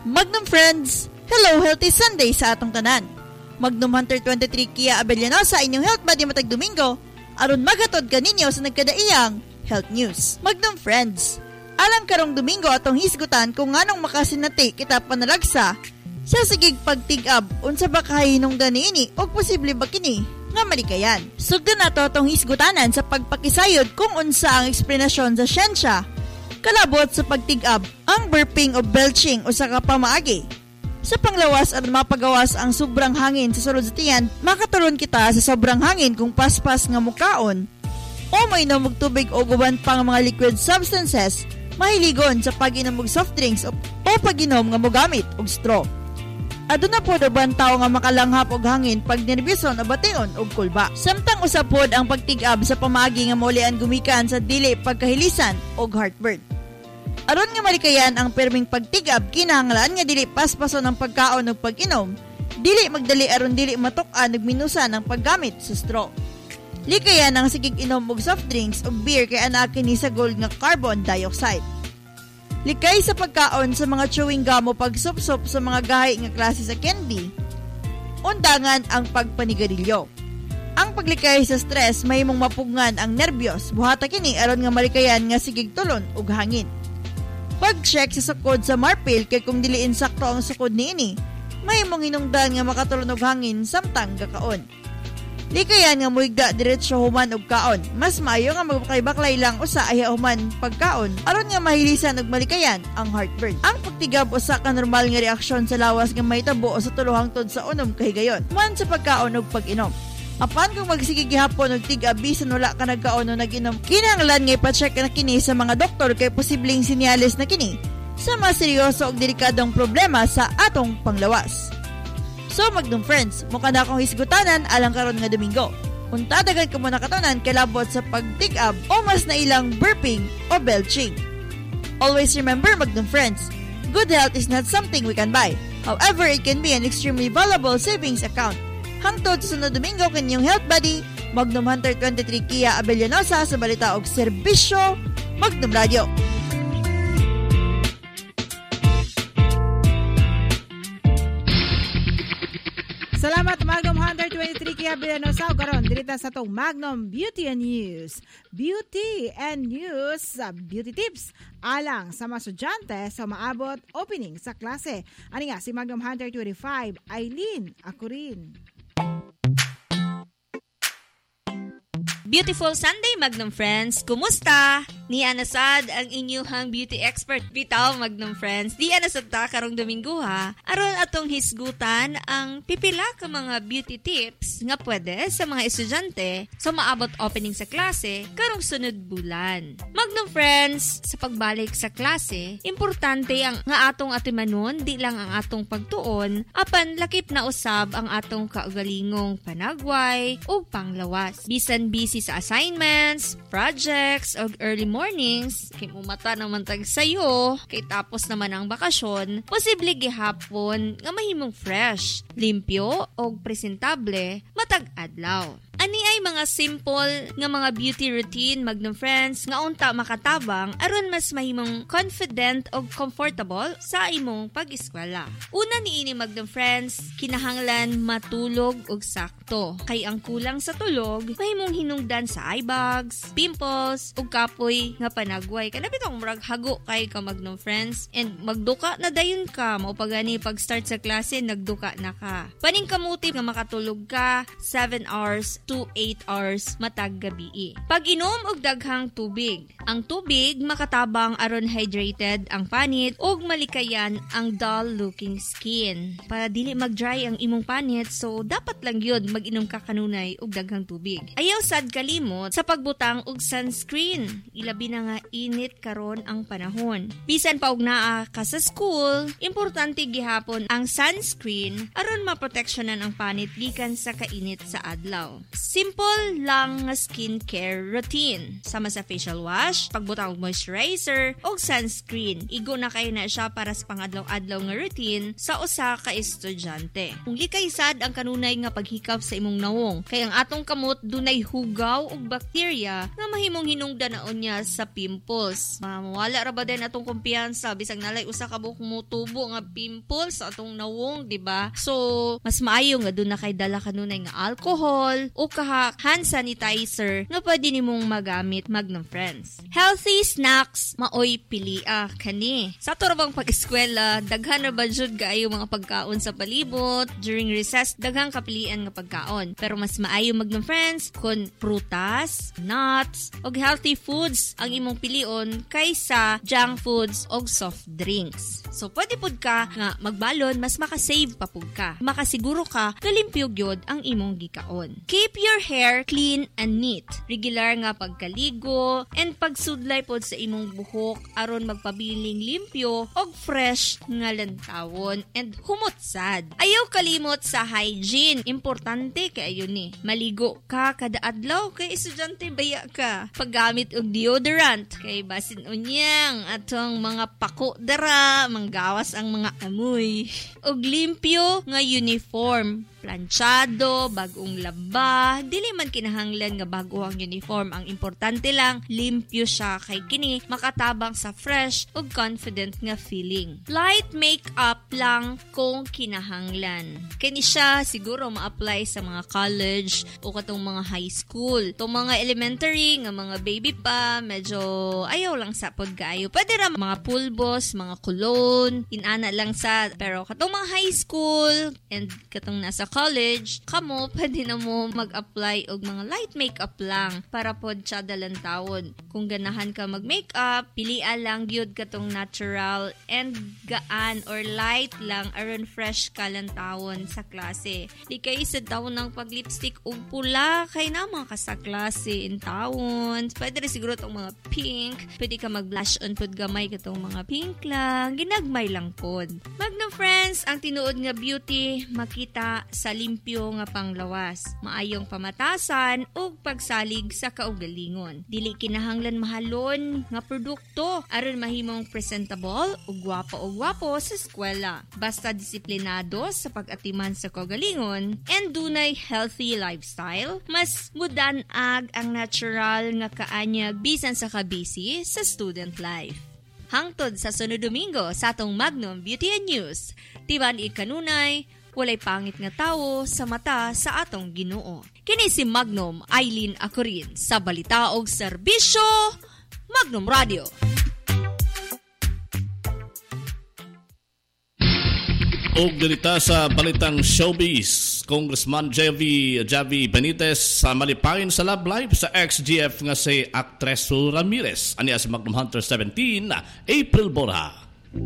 Magnum Friends, hello Healthy Sunday sa atong tanan. Magnum Hunter 23 Kia Abellano sa inyong health body matag Domingo, aron maghatod kaninyo sa nagkadaiyang health news. Magnum Friends, alang karong Domingo atong hisgutan kung nganong makasinati kita panalagsa sa sigig pagtig-ab unsa ba kahinungdan niini o posible ba kini nga malikayan. Sugdan nato atong hisgutanan sa pagpakisayod kung unsa ang eksplanasyon sa siyensya kalabot sa pagtig-ab, ang burping o belching o sa kapamaagi. Sa panglawas at mapagawas ang sobrang hangin sa sulod sa tiyan, makatulon kita sa sobrang hangin kung paspas nga mukaon o mainom og tubig o guban pang mga liquid substances, mahiligon sa pag-inom og soft drinks o pag-inom nga mogamit og straw. Aduna po daban tao nga makalanghap og hangin pag nerbyoson o bation og kulba. Samtang usapod ang pagtig-ab sa pamaagi nga maulian gumikan sa dili pagkahilisan og heartburn. Aron nga malikayan ang perming pagtig-ab, kinahanglan nga dili paspason ang pagkaon ug pag-inom, dili magdali aron dili matuk-an ug minusan ang paggamit sa straw. Likayan ang sigig inom og soft drinks ug beer kay ana kini sa gold nga carbon dioxide. Likay sa pagkaon sa mga chewing gum o pagsupsop sa mga gahi nga klase sa candy. Undangan ang pagpanigarilyo. Ang paglikay sa stress mahimong mapugngan ang nerbiyos, buhata kini aron nga malikayan nga sigig tulon ug hangin. Pag-check sa sukod sa marpil kay kung dili insakto ang sukod niini, mahimong hinungdan nga makatulon og hangin samtang gakaon. Likayan nga muigda diretsyo human og kaon. Mas maayo nga magbaklay-baklay lang usa ay human pagkaon aron nga mahilisan og malikayan ang heartburn. Ang pagtigab usa ka normal nga reaksyon sa lawas nga mahitabo sa tulo hangtod sa unom kahigayon. Man sa pagkaon ug pag-inom. Apan kung magsigig gihapon og tig-ab bisan wala ka nagkaon o nag-inom, kinahanglan nga ipa-check na kini sa mga doktor kay posibleng senyales na kini sa mga seryoso ug delikadong problema sa atong panglawas. So Magnum Friends, mukha na akong hisgutanan alang karon nga Domingo. Unta daghan ka muna katunan kay labot sa pagtig-ab o mas na ilang burping o belching. Always remember Magnum Friends, good health is not something we can buy. However, it can be an extremely valuable savings account. Hangtod sa sunod Domingo kanyang health buddy, Magnum Hunter 23 Kia Abellanosa sa balita og serbisyo, Magnum Radio. Salamat Magnum Hunter 23 Kia Abellanosa ug karon dirita sa tong Magnum Beauty and News. Beauty and News, beauty tips alang sa mga estudyante sa maabot opening sa klase. Ani nga si Magnum Hunter 25, Eileen Akurin. Beautiful Sunday, Magnum Friends! Kumusta? Ni Anasad ang inyuhang beauty expert. Bitaw, Magnum Friends. Di Anasad ta karong Domingo ha. Aron atong hisgutan ang pipila ka mga beauty tips nga pwede sa mga estudyante sa maabot opening sa klase karong sunod bulan. Magnum Friends, sa pagbalik sa klase, importante ang nga atong atimanon, di lang ang atong pagtuon, apan lakip na usab ang atong kaugalingong panagway o panglawas. Bisan busy sa assignments, projects, o early mornings, kay mumata naman tag sayo, kay tapos naman ang bakasyon, posible gihapon nga mahimong fresh, limpyo, o presentable, matag adlaw. Ani ay mga simple nga mga beauty routine, Magnum Friends, nga unta makatabang aron mas mahimong confident o comfortable sa imong pag-eskwela. Una niini, Magnum Friends, kinahanglan matulog og sakto. Kay ang kulang sa tulog, mahimong hinungdan sa eye bags, pimples, ug kapoy nga panagway. Kanapitong murag hago kay ka, Magnum Friends, and magduka na dayon ka, mao pagani pag start sa klase nagduka na ka. Paning kamuti nga makatulog ka 7 hours to 8 hours matag gabi. Pag-inom og daghang tubig. Ang tubig makatabang aron hydrated ang panit ug malikayan ang dull-looking skin. Para dili mag-dry ang imong panit, so dapat lang yun mag-inom ka kanunay og daghang tubig. Ayaw sad kalimot sa pagbutang og sunscreen. Ilabi na nga init karon ang panahon. Bisan pa og naa ka sa school, importante gihapon ang sunscreen aron maproteksyonan ang panit gikan sa kainit sa adlaw. simple lang nga skincare routine. Sama sa facial wash, pagbutang og moisturizer, o sunscreen. Igo na kayo na siya para sa pangadlaw-adlaw nga routine sa usa ka estudyante. Kung likay sad ang kanunay nga paghikap sa imong nawong, kay ang atong kamot dunay hugaw ug bakterya nga mahimong hinungdanaon niya sa pimples. Mawala ra ba din atong kumpiyansa bisag nalay usa ka buok mutubo nga pimples sa atong nawong, di ba? So, mas maayo nga doon na kay dala kanunay nga alcohol o hand sanitizer nga pwede nimong magamit, Magnum Friends. Healthy snacks, maoy pilia kani. Sa turabang pag-eskwela, daghan na ba jud kaayo mga pagkaon sa palibot. During recess, daghang kapilian nga pagkaon. Pero mas maayo, Magnum Friends, kung prutas, nuts, o healthy foods ang imong pilion kaysa junk foods o soft drinks. So, pwede pud ka nga magbalon, mas makasave pa pud ka. Makasiguro ka na limpyo gyud ang imong gikaon. Keep your hair clean and neat. Regular nga pagkaligo and pagsudlay pod sa imong buhok aron magpabiling limpyo og fresh nga lantawon and humutsad. Ayaw kalimot sa hygiene. Importante kaayo ni. Maligo ka kada adlaw kay estudyante baya ka. Paggamit og deodorant kay basin unyang atong mga pako dara manggawas ang mga amoy. Og limpyo nga uniform. Planchado, bagong laba, dili man kinahanglan nga bago ang uniform. Ang importante lang, limpyo siya kay kini makatabang sa fresh ug confident nga feeling. Light makeup lang kung kinahanglan. Kini siya siguro ma-apply sa mga college o katong mga high school. Itong mga elementary nga mga baby pa, medyo ayaw lang sa pagkaayo. Pwede ra mga pulbos, mga cologne, inana lang sa. Pero katong mga high school and katong nasa college, kamo pwede na mo mag-apply og mga light makeup lang para pod siya dalantawon. Kung ganahan ka mag-makeup, pilian lang gyud katong natural and gaan or light lang aron fresh ka lantawon sa klase. Di kay sa tawon ng pag-lipstick og pula kay naman ka sa klase in tawon. Pwede rin siguro tong mga pink. Pwede ka mag-blush on pod gamay katong mga pink lang. Ginagmay lang pod. Magnum Friends, ang tinuod nga beauty makita sa limpyo nga panglawas, maayong pamatasan ug pagsalig sa kaugalingon. Dili kinahanglan mahalon nga produkto aron mahimong presentable ug gwapo sa eskwela. Basta disiplinado sa pag-atiman sa kaugalingon and dunay healthy lifestyle, mas mudan-ag ang natural nga kaanyag bisan sa kabisi sa student life. Hangtod sa sunod Domingo sa atong Magnum Beauty and News, tiban ikanunay, walay pangit nga tawo sa mata sa atong Ginoo. Kini si Magnum Eileen Acorin sa Balita og Serbisyo, Magnum Radio. Og dalita sa balitang showbiz, Congressman Javi Benitez sa malipangin sa love life sa ex-GF nga si Actress Ramirez. Aniya si Magnum Hunter 17, April Borja.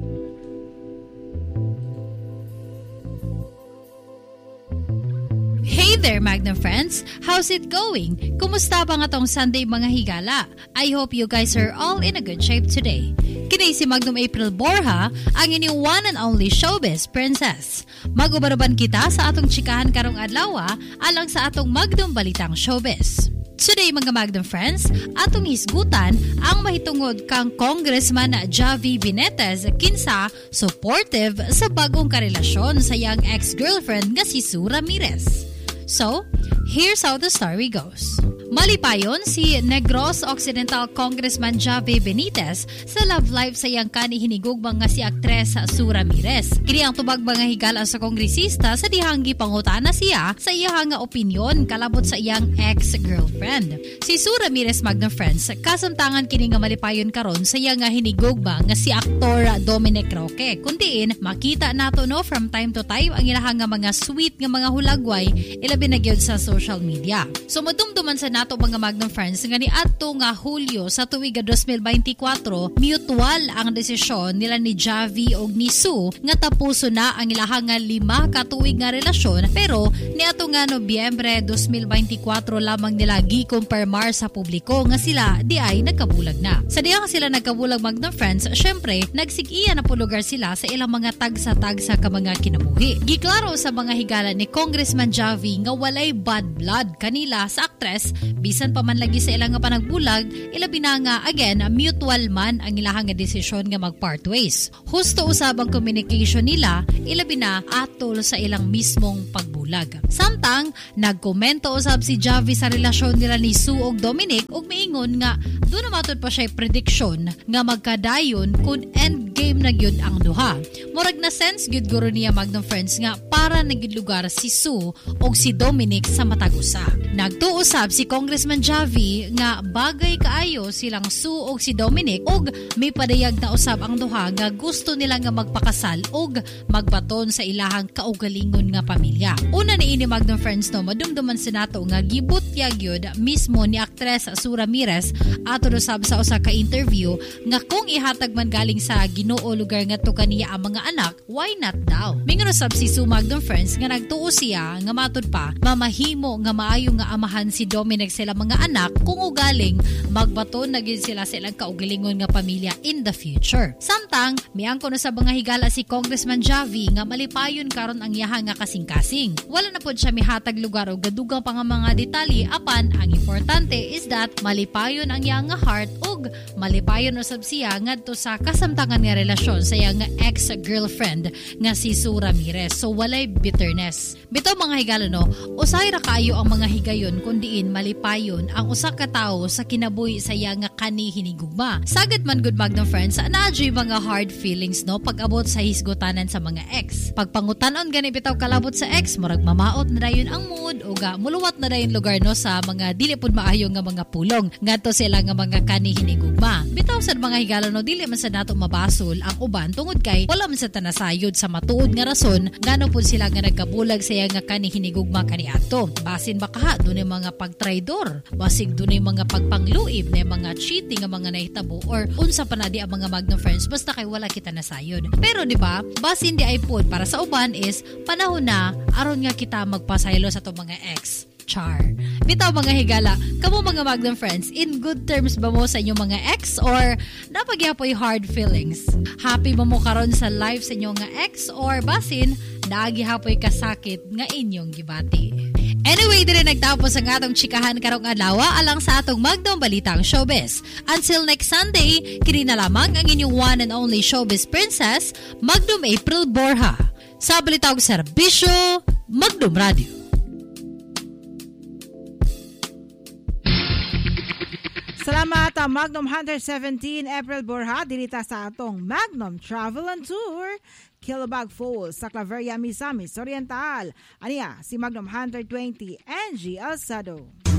Hey there, Magnum friends! How's it going? Kumusta ba nga tong Sunday mga higala? I hope you guys are all in a good shape today. Kini si Magnum April Borja, ang inyong one and only showbiz princess. Mag-ubaruban kita sa atong chikahan karong adlaw alang sa atong Magnum Balitang Showbiz. Today mga Magnum friends, atong hisgutan ang mahitungod kang Congressman Javi Benitez kinsa supportive sa bagong karelasyon sa iyang ex-girlfriend nga si Sue Ramirez. So, here's how the story goes. Malipayon si Negros Occidental Congressman Javi Benitez sa love life sa iyang kanihinigugmang nga si aktres Sue Ramirez. Kini ang tubag mga higala sa kongresista sa dihang gipangutana siya sa iyang opinyon kalabot sa iyang ex-girlfriend. Si Sue Ramirez, Magnum friends, kasamtangan kini nga malipayon karon sa iyang hinigugma nga si aktor Dominic Roque. Kundiin makita nato no from time to time ang ilahang nga mga sweet nga mga hulagway ilabi na gyud sa social media. So madumduman sa nato mga Magnum Friends nga ni adto nga Hulyo sa tuig 2024 mutual ang desisyon nila ni Javi og ni Sue nga tapuso na ang ilahang nga 5 ka tuig nga relasyon, pero niadto nga Nobyembre 2024 lamang nila gi-confirmar sa publiko nga sila di ay nagkabulag na. Sa diha nga sila nagkabulag Magnum Friends, syempre nagsig-iya na po lugar sila sa ilang mga tagsa-tagsa ka mga kinabuhi. Giklaro sa mga higala ni Congressman Javi nga walay bad blood kanila sa aktres, bisan pa man lagi sa ilang nga panagbulag, ilabi na nga again mutual man ang ilahang nga desisyon nga mag-part ways. Husto usab ang communication nila, ilabi na atol sa ilang mismong pagbulag. Samtang nagkomento usab si Javi sa relasyon nila ni Sue og Dominic ug miingon nga doon na matod pa siya prediction nga magkadayon kung endgame na gyud ang duha. Murag na sense gyud guro niya Magnum Friends nga para nagid lugar si Sue og si Dominic sa matag usa. Nagtuusab si Congressman Javi nga bagay kaayo silang Sue og si Dominic og may padayag na usab ang duha nga gusto nila nga magpakasal og magbaton sa ilahang kaugalingon nga pamilya. Una niini Magnum Friends no madumduman sa nato nga gibutyag gyud mismo ni aktres Sue Ramirez ato usab sa usa ka interview nga kung ihatag man galing sa Ginoo lugar nga to kaniya ang mga anak, why not daw? Mingon usab si Sue Magnum Friends nga nagtuo siya nga matod pa mamahimo nga maayo nga amahan si Dominic sila mga anak kung ugaling magbaton na gyud sila sa ilang kaugalingon nga pamilya in the future. Samtang miangkon sa mga higala si Congressman Javi nga malipayon karon ang iyaha nga kasing-kasing. Wala na pod siya mihatag lugar o gadugang pa nga mga detalye apan ang importante is that malipayon ang iyang nga heart ug malipayon usab siya ngadto sa kasamtangan nga relasyon sa iyang ex-girlfriend nga si Sue Ramirez. So walay bitterness. Bitaw mga higala no, usay ra kaayo ang mga higayon kun diin malipayon ang usa ka tawo sa kinabuhi sa iya nga kani hinigugma. Sagad man good Magnum Friends, naadjay mga hard feelings no pag-abot sa hisgutanan sa mga ex. Pagpangutan-on gani bitaw kalabot sa ex, murag mamaot na dayon ang mood o ga muluwat na dayon lugar no sa mga dili pud maayo nga mga pulong ngadto sila nga mga kani hinigugma. Bitaw sad mga higala no, dili man sa nato mabasol ang uban tungod kay wala man sa tanasayod sa matuod nga rason ngano pud sila nga nagkabulag sa iya nga kani hinigugma kaniadto. Basin baka dunay mga pagtraidor, basig dunay mga pagpangluib na mga cheating nga mga nahitabo or unsa pa na di ang mga Magnum Friends basta kay wala kita nasayod. Pero di ba, basin di ay pud para sa uban is panahon na aron nga kita magpasaylo sa to mga ex. Char. Bitaw mga higala, kamo mga Magnum Friends, in good terms ba mo sa inyong mga ex or napagyapoy hard feelings? Happy ba mo karon sa life sa inyong nga ex or basin nagihapoy kasakit nga inyong gibati? Anyway, dire nagtapos ang atong chikahan karong adlaw alang sa atong Magnum Balitang Showbiz. Until next Sunday, kini na lamang ang inyong one and only showbiz princess, Magnum April Borja. Sa Balitang Serbisyo, Magnum Radio. Salamat Magnum Hunter 17 April Borja dirita sa atong Magnum Travel and Tour Kilobag Falls sa Claveria, Misamis Oriental. Aniya si Magnum Hunter 20 Angie Alsado.